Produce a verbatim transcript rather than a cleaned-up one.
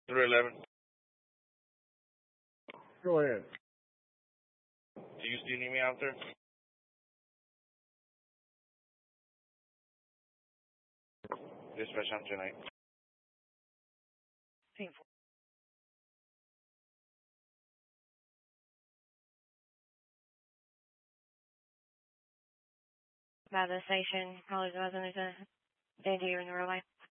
three eleven. Go ahead. Do you still need me out there? Dispatch on tonight. Painful. By the station, probably wasn't there's a danger in the roadway.